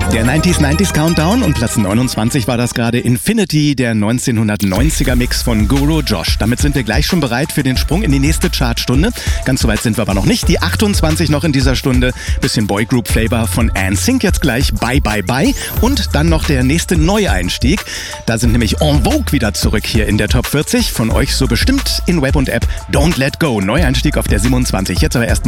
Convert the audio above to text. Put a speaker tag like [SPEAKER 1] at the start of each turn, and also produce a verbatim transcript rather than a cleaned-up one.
[SPEAKER 1] Der neunziger neunziger Countdown und Platz neunundzwanzig war das gerade Infinity, der neunzehnhundertneunziger Mix von Guru Josh. Damit sind wir gleich schon bereit für den Sprung in die nächste Chartstunde. Ganz so weit sind wir aber noch nicht. Die achtundzwanzig noch in dieser Stunde. Bisschen Boygroup Flavor von NSYNC jetzt gleich. Bye, bye, bye. Und dann noch der nächste Neueinstieg. Da sind nämlich En Vogue wieder zurück hier in der Top vierzig. Von euch so bestimmt in Web und App. Don't Let Go. Neueinstieg auf der siebenundzwanzig. Jetzt aber erstmal